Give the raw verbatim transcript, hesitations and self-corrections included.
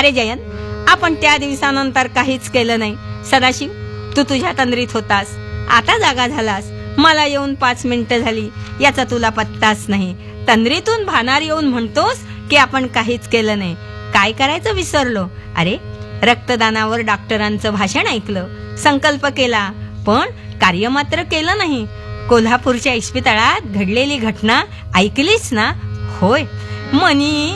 अरे जयंत, आपण त्या दिवसानंतर काहीच केलं नाही. सदाशिव, तू तुझ्या तंद्रीत होतास, आता जागा झालास. मला येऊन पाच मिनिटं झाली, याचा तुला पत्ताच नाही. तंद्रीतून भानार येऊन म्हणतोस की आपण काहीच केलं नाही. काय करायचं विसरलो. अरे, रक्तदानावर डॉक्टरांचं भाषण ऐकलं, संकल्प केला, पण कार्य मात्र केलं नाही. कोल्हापूरच्या इस्पितळात घडलेली घटना ऐकलीस ना? होय, मनी